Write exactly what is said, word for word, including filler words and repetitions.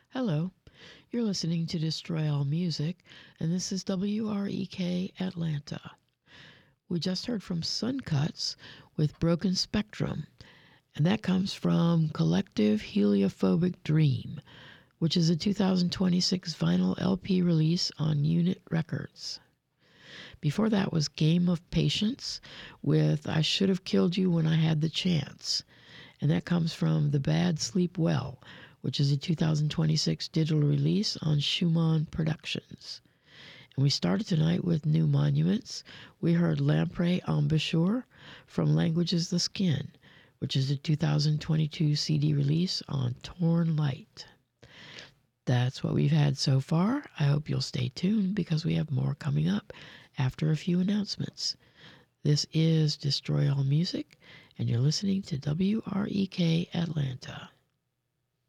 Hello, you're listening to Destroy All Music, and this is W R E K Atlanta. We just heard from Suncuts with Broken Spectrum, and that comes from Collective Heliophobic Dream, which is a two thousand twenty-six vinyl L P release on Unit Records. Before that was Game of Patience with I Should Have Killed You When I Had the Chance, and that comes from The Bad Sleep Well, which is a two thousand twenty-six digital release on Schumann Productions. And we started tonight with New Monuments. We heard Lamprey Embouchure from Languages the Skin, which is a two thousand twenty-two C D release on Torn Light. That's what we've had so far. I hope you'll stay tuned because we have more coming up after a few announcements. This is Destroy All Music, and you're listening to W R E K Atlanta.